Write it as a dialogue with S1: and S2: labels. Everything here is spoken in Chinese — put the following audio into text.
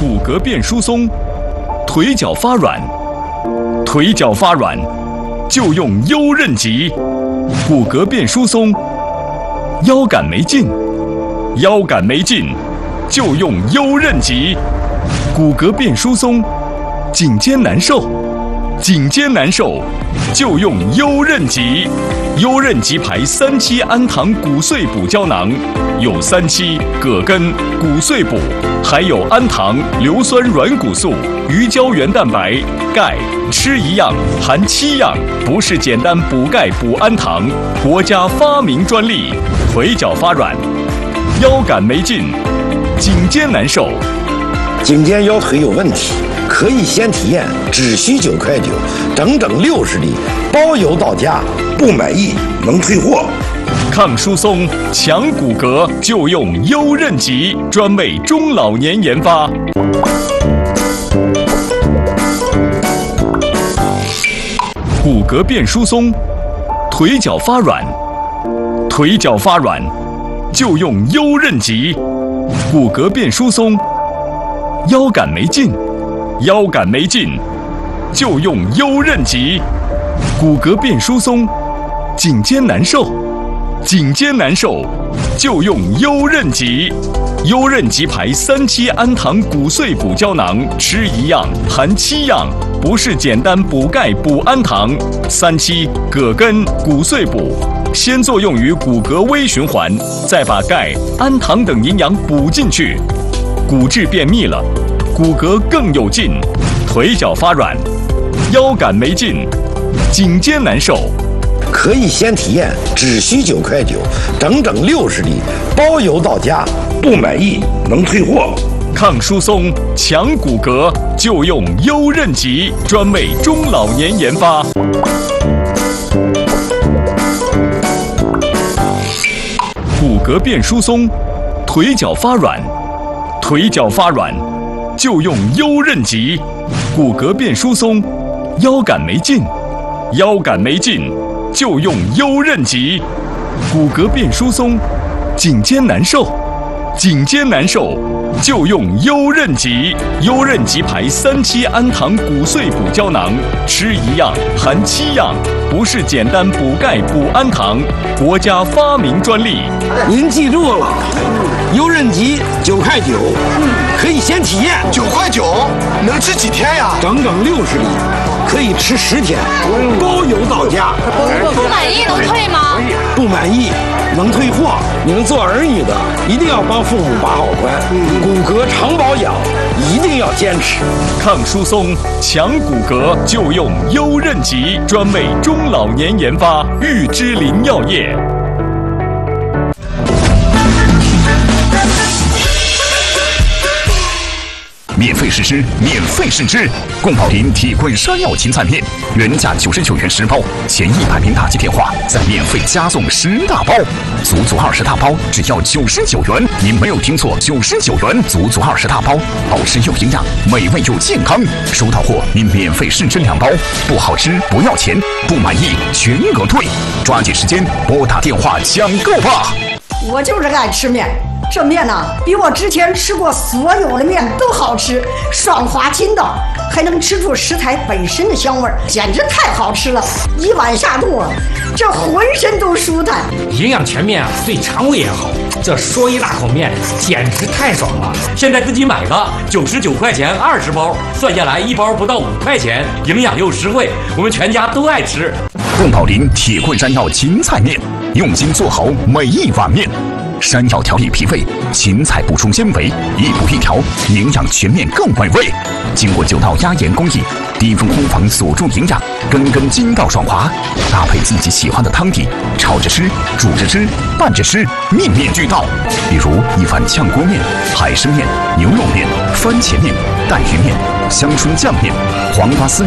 S1: 骨骼变疏松，腿脚发软，腿脚发软就用优韧极；骨骼变疏松，腰杆没劲，腰杆没劲就用优韧极；骨骼变疏松，颈肩难受，颈肩难受就用优韧极。优韧极牌3期氨糖骨碎补胶囊，有3期、葛根、骨碎补，还有氨糖、硫酸软骨素、鱼胶原蛋白、钙，吃一样含7样，不是简单补钙补氨糖，国家发明专利。腿脚发软，腰杆没劲，颈肩难受，
S2: 颈肩腰腿有问题，可以先体验，只需9块9，整整60粒，包邮到家，不满意能退货。
S1: 抗疏松、强骨骼就用优韧极，专为中老年研发。骨骼变疏松，腿脚发软，腿脚发软就用优韧极；骨骼变疏松，腰杆没劲，腰杆没劲就用优韧极；骨骼变疏松，颈肩难受，颈肩难受就用优韧极。优韧极牌3期氨糖骨碎补胶囊，吃一样含7样，不是简单补钙补氨糖。3期、葛根、骨碎补，先作用于骨骼微循环，再把钙、氨糖等营养补进去，骨质变密了，骨骼更有劲，腿脚发软，腰杆没劲，颈肩难受。
S2: 可以先体验，只需9块9，整整60粒，包邮到家，不满意能退货。
S1: 抗疏松、强骨骼就用优韧极，专为中老年研发。骨骼变疏松，腿脚发软，腿脚发软就用优韧极；骨骼变疏松，腰杆没劲，腰杆没劲就用优韧极；骨骼变疏松，颈肩难受，颈肩难受就用优韧极。优韧极牌3期氨糖骨碎补胶囊，吃一样含7样，不是简单补钙补氨糖，国家发明专利。
S2: 您记住了，优韧极9块9，可以先体验。
S3: 9块9能吃几天呀？
S2: 整整60粒，可以吃10天，包邮到家。
S4: 不满意能退吗？
S2: 不满意能退货。你们做儿女的一定要帮父母把好关，骨骼常保养一定要坚持。
S1: 抗疏松、强骨骼就用优韧极，专为中老年研发。玉芝林药业。
S5: 免费试吃，免费试吃！宫保林铁棍山药芹菜面，原价99元10包，前100名打击电话再免费加送10大包，足足20大包，只要99元！您没有听错，99元，足足20大包，好吃又营养，美味又健康。收到货您免费试吃2包，不好吃不要钱，不满意全额退，抓紧时间拨打电话抢购吧！
S6: 我就是爱吃面。这面呢，比我之前吃过所有的面都好吃，爽滑筋道，还能吃出食材本身的香味儿，简直太好吃了！一碗下肚啊，这浑身都舒坦。
S7: 营养全面啊，对肠胃也好。这说一大口面，简直太爽了！现在自己买吧，99块钱20包，算下来1包不到5块钱，营养又实惠，我们全家都爱吃。
S5: 宫保林铁棍山药芹菜面，用心做好每一碗面。山药调理脾胃，芹菜补充纤维，一补一调，营养全面更美味。经过9道压盐工艺，低温烘房锁住营养，根根筋道爽滑。搭配自己喜欢的汤底，炒着吃，煮着吃，拌着吃，面面俱到。比如一碗炝锅面、海参面、牛肉面、番茄面、带鱼面、香椿酱面、黄瓜丝。